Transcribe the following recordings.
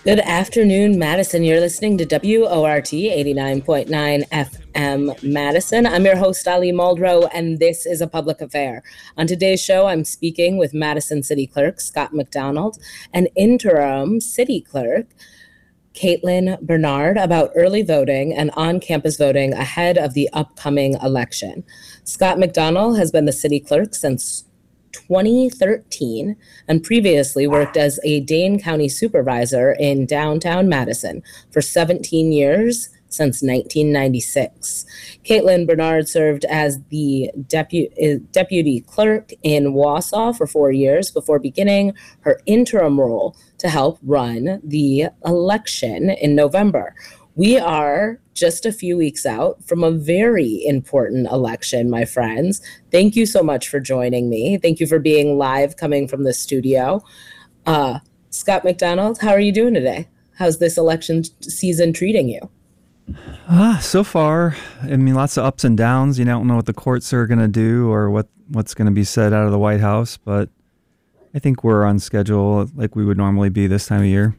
Good afternoon, Madison. You're listening to WORT 89.9 FM Madison. I'm your host, Ali Muldrow, and this is A Public Affair. On today's show, I'm speaking with Madison City Clerk Scott McDonald and interim city clerk Caitlin Bernard about early voting and on-campus voting ahead of the upcoming election. Scott McDonald has been the city clerk since 2013 and previously worked as a Dane County supervisor in downtown Madison for 17 years since 1996. Caitlin Bernard served as the deputy clerk in Wausau for 4 years before beginning her interim role to help run the election in November. We are just a few weeks out from a very important election, my friends. Thank you so much for joining me. Thank you for being live coming from the studio. Scott McDonald, how are you doing today? How's this election season treating you? So far, I mean, lots of ups and downs. You don't know what the courts are going to do or what's going to be said out of the White House, but I think we're on schedule like we would normally be this time of year.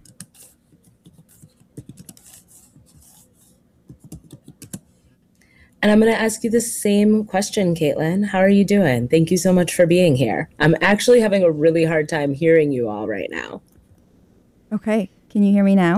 And I'm going to ask you the same question, Caitlin. How are you doing? Thank you so much for being here. I'm actually having a really hard time hearing you all right now. Okay. Can you hear me now?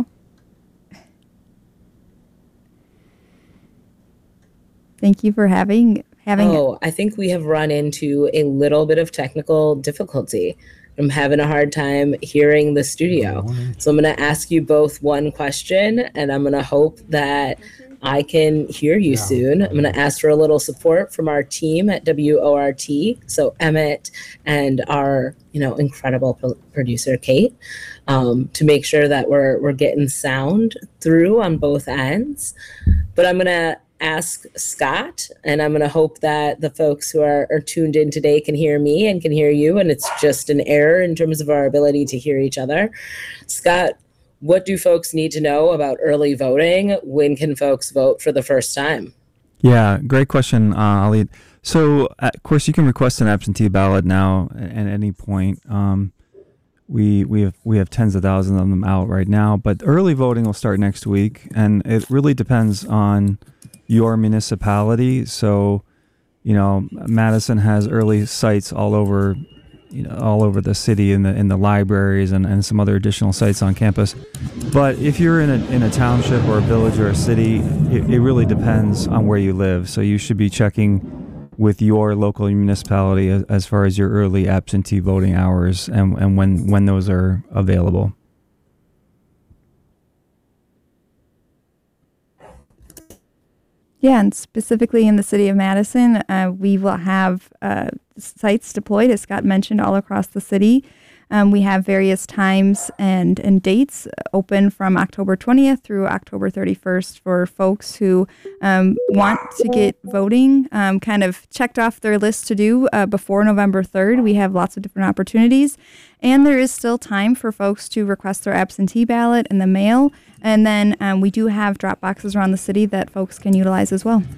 Thank you for having. I think we have run into a little bit of technical difficulty. I'm having a hard time hearing the studio. So I'm going to ask you both one question, and I'm going to hope that I can hear you soon. I'm going to ask for a little support from our team at WORT, so Emmett and our incredible producer Kate, to make sure that we're getting sound through on both ends. But I'm going to ask Scott, and I'm going to hope that the folks who are tuned in today can hear me and can hear you, and it's just an error in terms of our ability to hear each other. Scott, what do folks need to know about early voting? When can folks vote for the first time? Yeah, great question, Ali. So, of course, you can request an absentee ballot now at any point. We have tens of thousands of them out right now, but early voting will start next week, and it really depends on your municipality. So, Madison has early sites all over the city in the libraries and some other additional sites on campus. But if you're in a township or a village or a city, it really depends on where you live. So you should be checking with your local municipality as far as your early absentee voting hours and when those are available. Yeah, and specifically in the city of Madison, we will have sites deployed, as Scott mentioned, all across the city. We have various times and dates open from October 20th through October 31st for folks who want to get voting kind of checked off their list to do before November 3rd. We have lots of different opportunities, and there is still time for folks to request their absentee ballot in the mail. And then we do have drop boxes around the city that folks can utilize as well.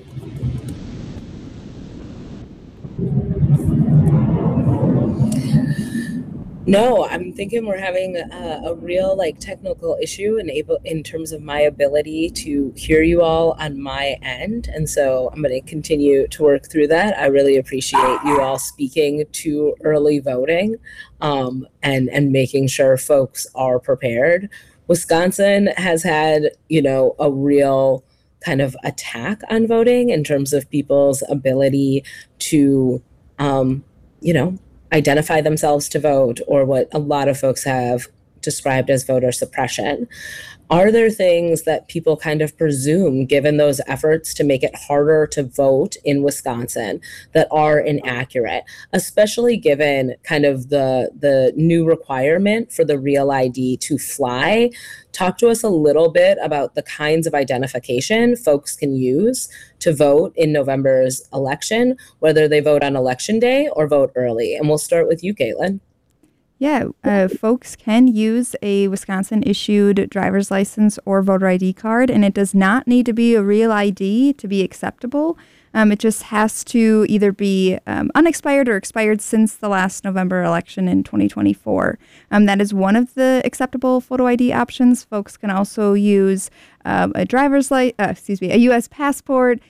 No, I'm thinking we're having a real technical issue in terms of my ability to hear you all on my end. And so I'm going to continue to work through that. I really appreciate you all speaking to early voting and making sure folks are prepared. Wisconsin has had, a real kind of attack on voting in terms of people's ability to, identify themselves to vote, or what a lot of folks have described as voter suppression. Are there things that people kind of presume, given those efforts to make it harder to vote in Wisconsin, that are inaccurate, especially given kind of the new requirement for the Real ID to fly? Talk to us a little bit about the kinds of identification folks can use to vote in November's election, whether they vote on election day or vote early. And we'll start with you, Caitlin. Yeah, folks can use a Wisconsin-issued driver's license or voter ID card, and it does not need to be a real ID to be acceptable. It just has to either be unexpired or expired since the last November election in 2024. That is one of the acceptable photo ID options. Folks can also use a U.S. passport,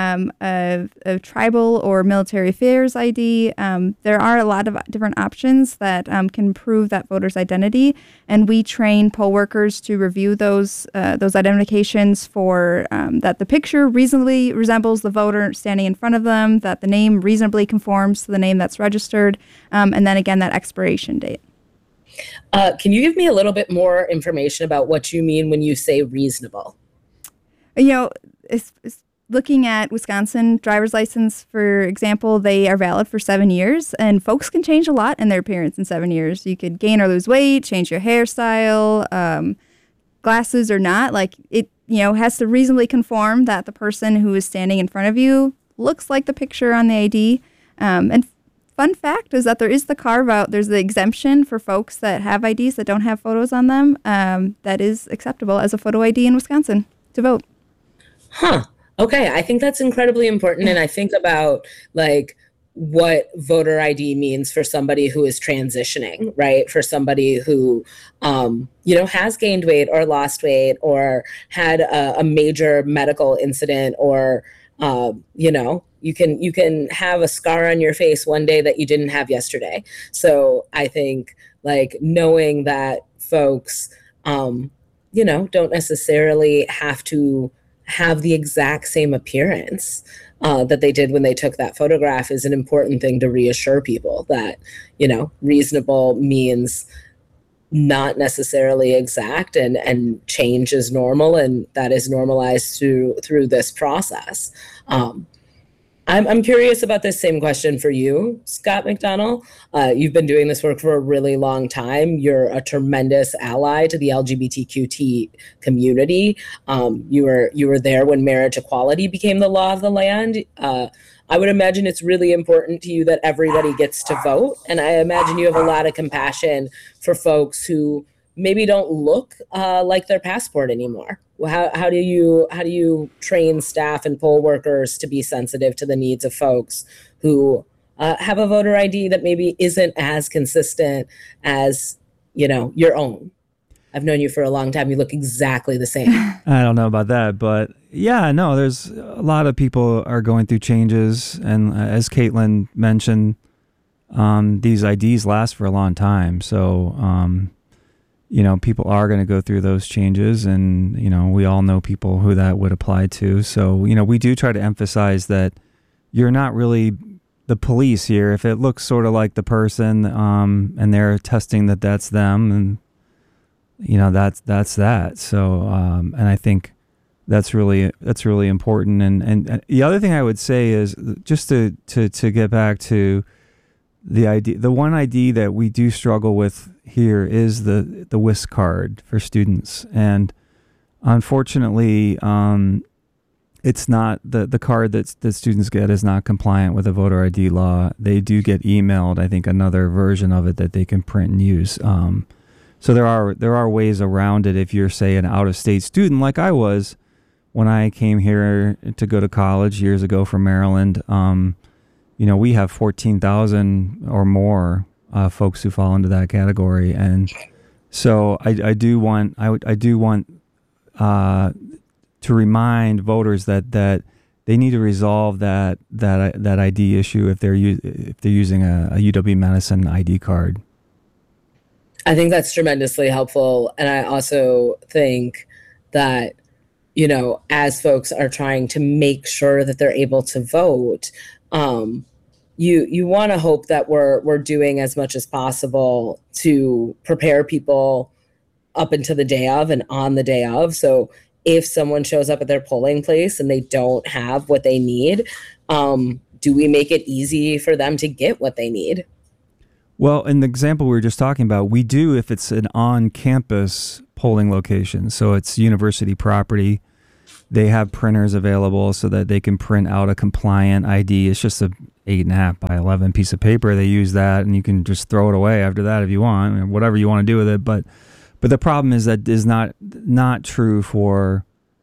a tribal or military affairs ID. There are a lot of different options that can prove that voter's identity, and we train poll workers to review those identifications for that the picture reasonably resembles the voter standing in front of them, that the name reasonably conforms to the name that's registered, and then again that expiration date. Can you give me a little bit more information about what you mean when you say reasonable? It's looking at Wisconsin driver's license, for example, they are valid for 7 years, and folks can change a lot in their appearance in 7 years. You could gain or lose weight, change your hairstyle, glasses or not. Like it, has to reasonably conform that the person who is standing in front of you looks like the picture on the ID. And fun fact is that there is the carve out. There's the exemption for folks that have IDs that don't have photos on them. That is acceptable as a photo ID in Wisconsin to vote. Huh. Okay, I think that's incredibly important. And I think about what voter ID means for somebody who is transitioning, right? For somebody who, has gained weight or lost weight or had a major medical incident or, you can have a scar on your face one day that you didn't have yesterday. So I think knowing that folks, don't necessarily have to have the exact same appearance that they did when they took that photograph is an important thing to reassure people that, reasonable means not necessarily exact and change is normal and that is normalized through this process. I'm curious about this same question for you, Scott McDonnell. You've been doing this work for a really long time. You're a tremendous ally to the LGBTQT community. You were there when marriage equality became the law of the land. I would imagine it's really important to you that everybody gets to vote. And I imagine you have a lot of compassion for folks who maybe don't look like their passport anymore. How do you train staff and poll workers to be sensitive to the needs of folks who have a voter ID that maybe isn't as consistent as your own? I've known you for a long time. You look exactly the same. I don't know about that, but yeah, no, there's a lot of people are going through changes, and as Caitlin mentioned, these IDs last for a long time, so. People are going to go through those changes, and, we all know people who that would apply to. So, we do try to emphasize that you're not really the police here. If it looks sort of like the person, and they're testing that that's them, and, that's that. So, and I think that's really important. And the other thing I would say is just to get back to the ID, the one ID that we do struggle with here is the WIS card for students, and unfortunately, it's not the card that students get is not compliant with the voter ID law. They do get emailed, I think, another version of it that they can print and use. So there are ways around it if you're, say, an out-of-state student like I was when I came here to go to college years ago from Maryland. We have 14,000 or more folks who fall into that category, and so I do want to remind voters that they need to resolve that ID issue if they're using a UW-Madison ID card. I think that's tremendously helpful, and I also think that as folks are trying to make sure that they're able to vote. You want to hope that we're doing as much as possible to prepare people up into the day of and on the day of. So if someone shows up at their polling place and they don't have what they need, do we make it easy for them to get what they need? Well, in the example we were just talking about, we do if it's an on-campus polling location. So it's university property. They have printers available so that they can print out a compliant ID. It's just a 8.5 by 11 piece of paper. They use that, and you can just throw it away after that if you want, or whatever you want to do with it. But the problem is that is not true for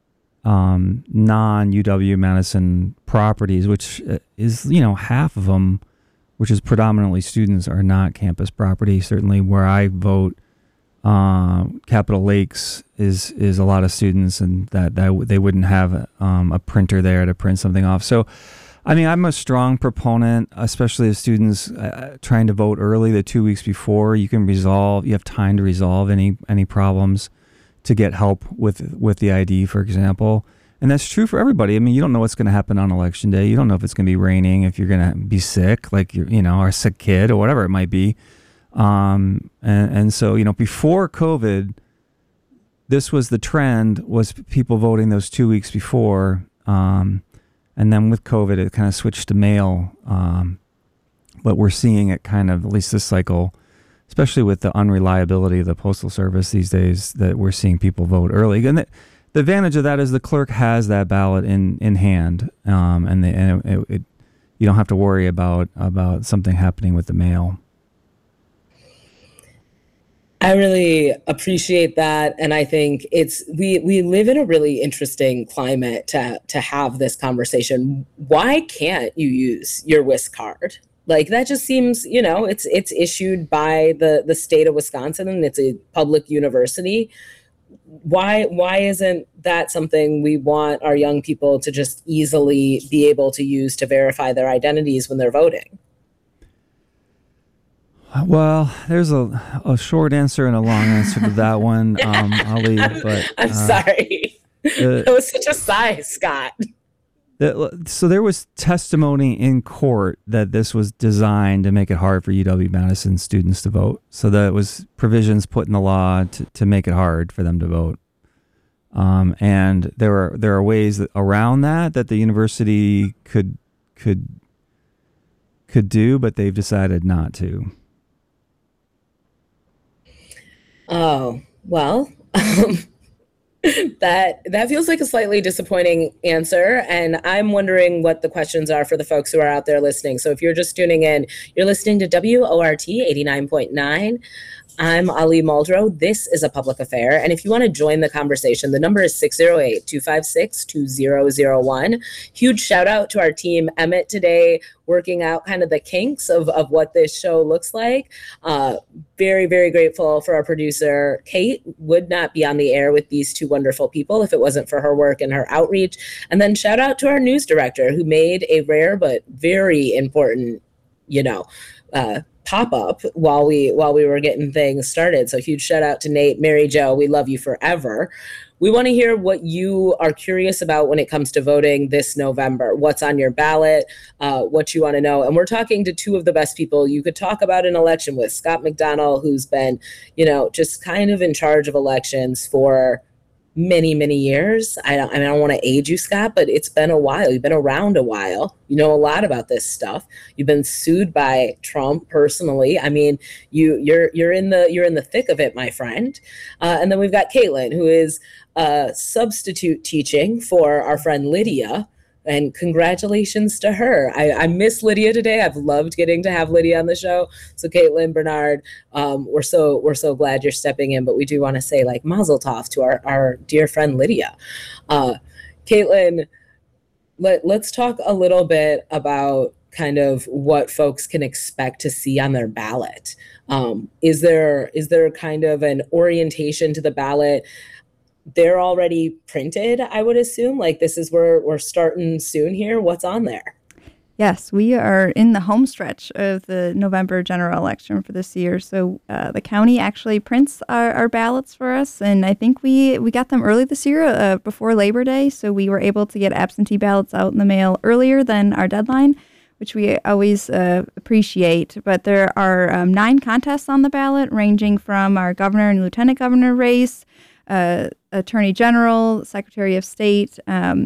non-UW Madison properties, which is, half of them, which is predominantly students, are not campus property. Certainly where I vote, Capitol Lakes is a lot of students, and that they wouldn't have a printer there to print something off. So, I mean, I'm a strong proponent, especially of students trying to vote early, the 2 weeks before. You have time to resolve any problems, to get help with the ID, for example. And that's true for everybody. I mean, you don't know what's going to happen on election day. You don't know if it's going to be raining, if you're going to be sick, like or a sick kid or whatever it might be. And so, before COVID, this was the trend, was people voting those 2 weeks before. And then with COVID, it kind of switched to mail. But we're seeing it kind of, at least this cycle, especially with the unreliability of the Postal Service these days, that we're seeing people vote early. And the advantage of that is the clerk has that ballot in hand, and you don't have to worry about something happening with the mail. I really appreciate that, and I think we live in a really interesting climate to have this conversation. Why can't you use your WIS card? Like, that just seems, it's issued by the state of Wisconsin, and it's a public university. Why isn't that something we want our young people to just easily be able to use to verify their identities when they're voting? Well, there's a short answer and a long answer to that one, Ali. But I'm sorry. That was such a sigh, Scott. So there was testimony in court that this was designed to make it hard for UW-Madison students to vote. So that was provisions put in the law to make it hard for them to vote. And there are ways around that the university could do, but they've decided not to. Oh, well, that feels like a slightly disappointing answer. And I'm wondering what the questions are for the folks who are out there listening. So if you're just tuning in, you're listening to WORT 89.9. I'm Ali Muldrow. This is A Public Affair. And if you want to join the conversation, the number is 608-256-2001. Huge shout out to our team, Emmett, today, working out kind of the kinks of what this show looks like. Very, very grateful for our producer. Kate would not be on the air with these two wonderful people if it wasn't for her work and her outreach. And then shout out to our news director, who made a rare but very important, pop-up while we were getting things started. So huge shout out to Nate. Mary Jo, we love you forever. We want to hear what you are curious about when it comes to voting this November. What's on your ballot, what you want to know. And we're talking to two of the best people you could talk about an election with. Scott McDonell, who's been, just kind of in charge of elections for many, many years. I don't want to age you, Scott, but it's been a while. You've been around a while. You know a lot about this stuff. You've been sued by Trump personally. I mean, you're in the thick of it, my friend. And then we've got Caitlin, who is substitute teaching for our friend Lydia. And congratulations to her. I miss Lydia today. I've loved getting to have Lydia on the show. So Caitlin, Bernard, we're so glad you're stepping in. But we do want to say Mazel Tov to our dear friend Lydia. Caitlin, let's talk a little bit about kind of what folks can expect to see on their ballot. Is there kind of an orientation to the ballot? They're already printed, I would assume. This is where we're starting soon here. What's on there? Yes, we are in the home stretch of the November general election for this year. So the county actually prints our ballots for us. And I think we got them early this year before Labor Day. So we were able to get absentee ballots out in the mail earlier than our deadline, which we always appreciate. But there are 9 contests on the ballot, ranging from our governor and lieutenant governor race, Attorney General, Secretary of State,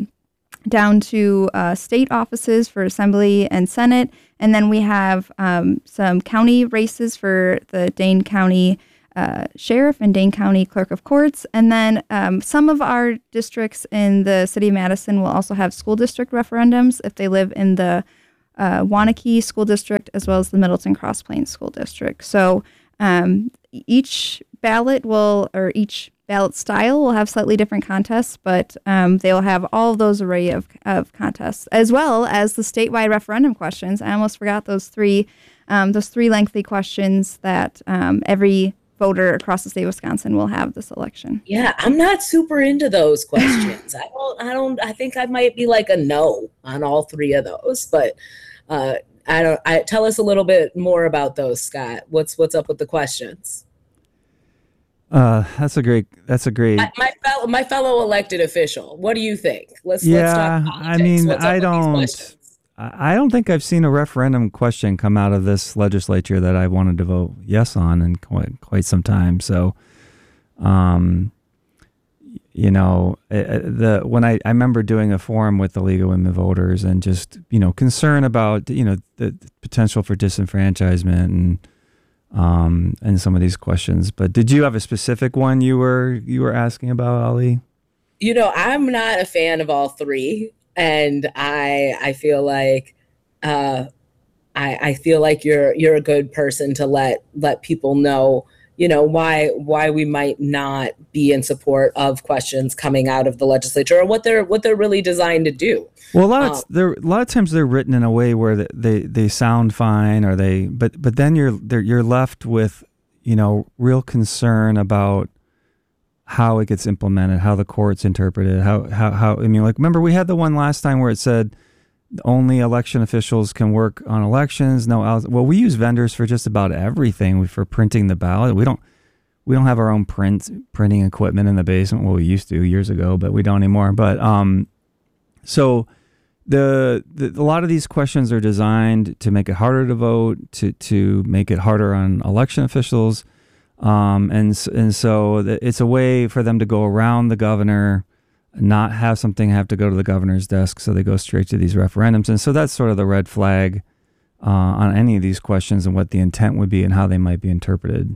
down to state offices for Assembly and Senate. And then we have some county races for the Dane County Sheriff and Dane County Clerk of Courts. And then some of our districts in the city of Madison will also have school district referendums if they live in the Waunakee School District as well as the Middleton Cross Plains School District. So each ballot each ballot style will have slightly different contests, but they'll have all of those array of contests, as well as the statewide referendum questions. I almost forgot those three lengthy questions that every voter across the state of Wisconsin will have this election. Yeah, I'm not super into those questions. I think I might be like a no on all three of those, but tell us a little bit more about those, Scott. What's up with the questions? That's a great. My fellow elected official. What do you think? Let's talk politics. I mean, I don't think I've seen a referendum question come out of this legislature that I wanted to vote yes on in quite some time. So, when I remember doing a forum with the League of Women Voters and just concern about the potential for disenfranchisement and some of these questions. But did you have a specific one you were asking about, Ali? I'm not a fan of all three, and I feel like I feel like you're a good person to let people know why we might not be in support of questions coming out of the legislature or what they're really designed to do. Well, a lot of times they're written in a way where they sound fine, but then you're left with real concern about how it gets implemented, how the courts interpret it, how remember we had the one last time where it said only election officials can work on elections. Well, we use vendors for just about everything. For printing the ballot, we don't have our own printing equipment in the basement. Well, we used to years ago, but we don't anymore. But so a lot of these questions are designed to make it harder to vote, to make it harder on election officials, and so it's a way for them to go around the governor, not have something have to go to the governor's desk, so they go straight to these referendums. And so that's sort of the red flag on any of these questions and what the intent would be and how they might be interpreted.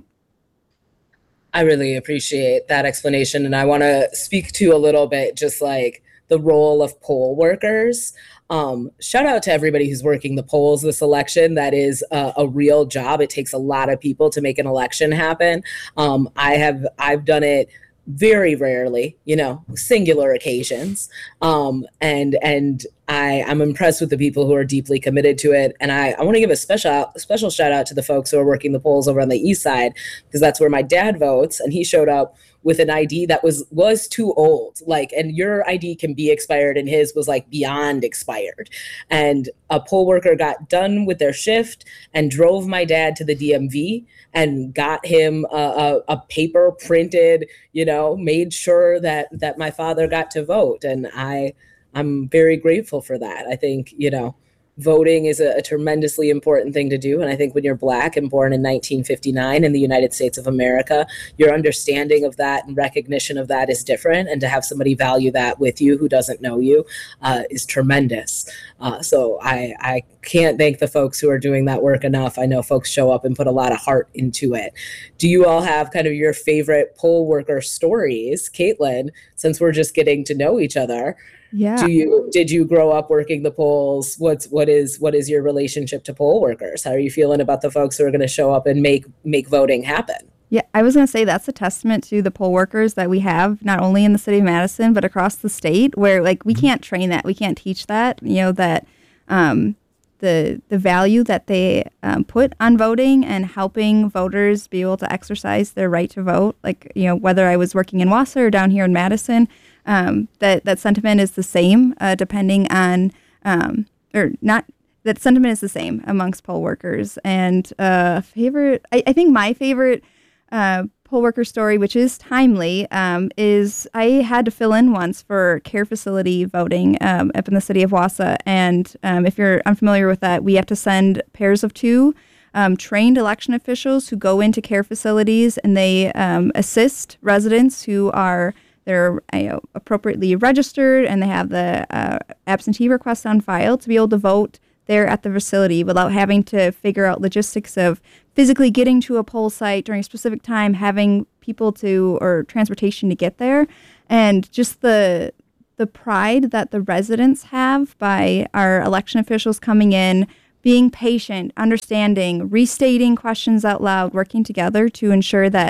I really appreciate that explanation, and I want to speak to a little bit just like the role of poll workers. Shout out to everybody who's working the polls this election. That is a real job. It takes a lot of people to make an election happen. I've done it very rarely, singular occasions. And I'm impressed with the people who are deeply committed to it. And I want to give a special shout out to the folks who are working the polls over on the east side, because that's where my dad votes. And he showed up with an ID that was too old. And your ID can be expired, and his was beyond expired. And a poll worker got done with their shift and drove my dad to the DMV and got him a paper printed, made sure that my father got to vote. And I'm very grateful for that. I think, voting is a tremendously important thing to do. And I think when you're Black and born in 1959 in the United States of America, your understanding of that and recognition of that is different. And to have somebody value that with you who doesn't know you is tremendous. So I can't thank the folks who are doing that work enough. I know folks show up and put a lot of heart into it. Do you all have kind of your favorite poll worker stories? Caitlin, since we're just getting to know each other, yeah. Did you grow up working the polls? What is your relationship to poll workers? How are you feeling about the folks who are going to show up and make voting happen? Yeah, I was going to say that's a testament to the poll workers that we have, not only in the city of Madison, but across the state, where we can't train that. We can't teach that, that the value that they put on voting and helping voters be able to exercise their right to vote. Whether I was working in Wausau or down here in Madison, that sentiment is the same, depending on, or not, that sentiment is the same amongst poll workers. And I think my favorite poll worker story, which is timely, is I had to fill in once for care facility voting up in the city of Wausau. And if you're unfamiliar with that, we have to send pairs of two trained election officials who go into care facilities, and they assist residents who they're appropriately registered, and they have the absentee request on file to be able to vote there at the facility without having to figure out logistics of physically getting to a poll site during a specific time, having people or transportation to get there. And just the pride that the residents have by our election officials coming in, being patient, understanding, restating questions out loud, working together to ensure that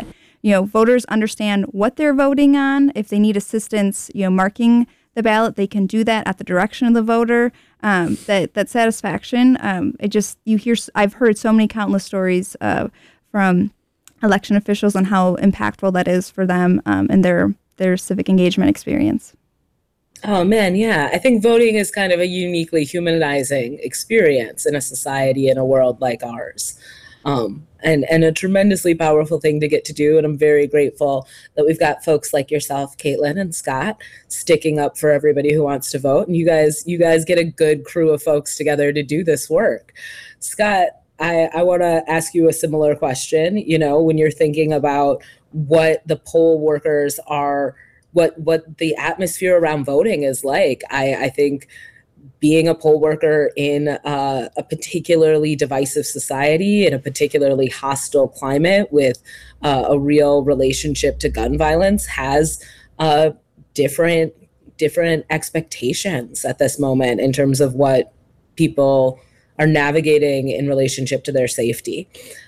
voters understand what they're voting on. If they need assistance, marking the ballot, they can do that at the direction of the voter. That satisfaction, I've heard so many countless stories from election officials on how impactful that is for them and their civic engagement experience. Oh man, yeah. I think voting is kind of a uniquely humanizing experience in a society, in a world like ours. And a tremendously powerful thing to get to do. And I'm very grateful that we've got folks like yourself, Caitlin and Scott, sticking up for everybody who wants to vote. And you guys get a good crew of folks together to do this work. Scott, I want to ask you a similar question. When you're thinking about what the poll workers are, what the atmosphere around voting is like, I think being a poll worker in a particularly divisive society, in a particularly hostile climate with a real relationship to gun violence has different expectations at this moment in terms of what people are navigating in relationship to their safety.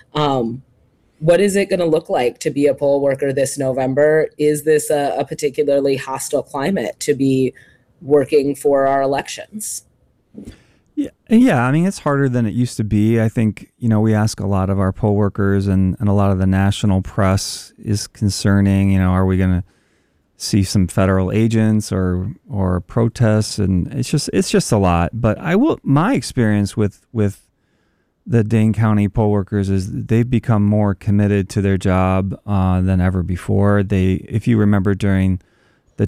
What is it going to look like to be a poll worker this November? Is this a particularly hostile climate to be working for our elections? Yeah. I mean, it's harder than it used to be. I think, we ask a lot of our poll workers and a lot of the national press is concerning, are we going to see some federal agents or protests? And it's just a lot. But my experience with the Dane County poll workers is they've become more committed to their job than ever before. If you remember during the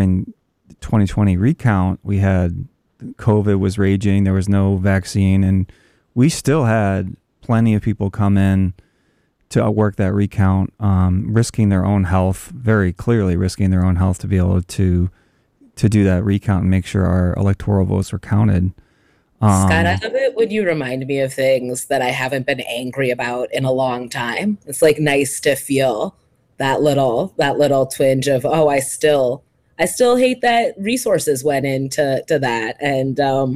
2020 recount, we had COVID was raging. There was no vaccine, and we still had plenty of people come in to work that recount, risking their own health, very clearly risking their own health to be able to do that recount and make sure our electoral votes were counted. Scott, I love it when you remind me of things that I haven't been angry about in a long time. It's like nice to feel that little twinge of, oh, I still hate that resources went into that. And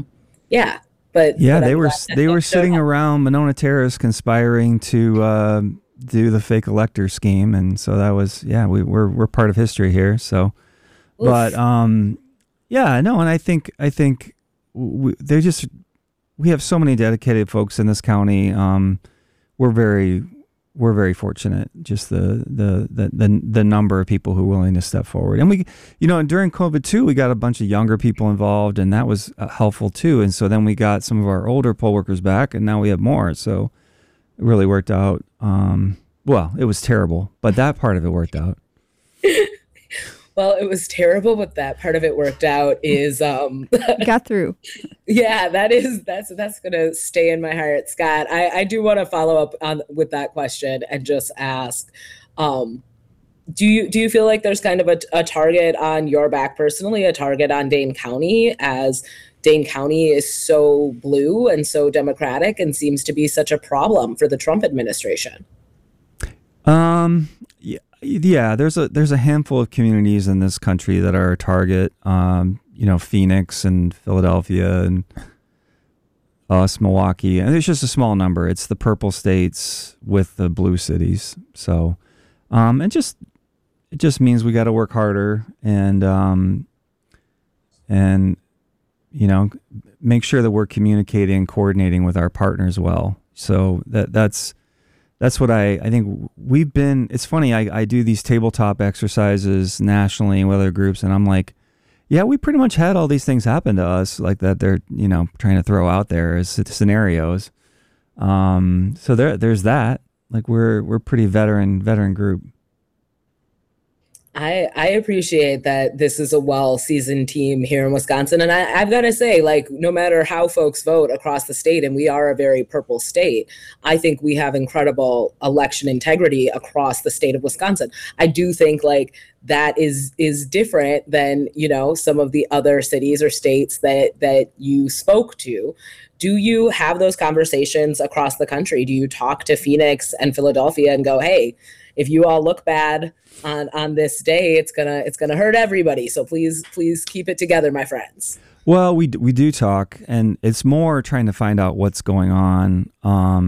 but they were sitting around Monona Terrace conspiring to do the fake elector scheme, and so that was we're part of history here. So, oof. But and I think we have so many dedicated folks in this county. We're very fortunate, just the number of people who are willing to step forward. And we, during COVID too, we got a bunch of younger people involved, and that was helpful too. And so then we got some of our older poll workers back, and now we have more. So it really worked out. Well, it was terrible, but that part of it worked out. Well, it was terrible, but that part of it worked out is got through. Yeah, that's gonna stay in my heart, Scott. I do want to follow up with that question and just ask, do you feel like there's kind of a target on your back personally, a target on Dane County, as Dane County is so blue and so Democratic and seems to be such a problem for the Trump administration? Yeah, there's a handful of communities in this country that are a target. Phoenix and Philadelphia and us, Milwaukee, and it's just a small number. It's the purple states with the blue cities. So, it just means we got to work harder and make sure that we're communicating and coordinating with our partners well. So that's what I think we've been. It's funny, I do these tabletop exercises nationally with other groups, and I'm like, yeah, we pretty much had all these things happen to us like that they're, trying to throw out there as scenarios. So there's that. Like we're pretty veteran group. I appreciate that this is a well-seasoned team here in Wisconsin. And I've got to say, like, no matter how folks vote across the state, and we are a very purple state, I think we have incredible election integrity across the state of Wisconsin. I do think, like, that is different than, some of the other cities or states that you spoke to. Do you have those conversations across the country? Do you talk to Phoenix and Philadelphia and go, hey, if you all look bad on this day, it's gonna hurt everybody. So please keep it together, my friends. Well, we do talk, and it's more trying to find out what's going on.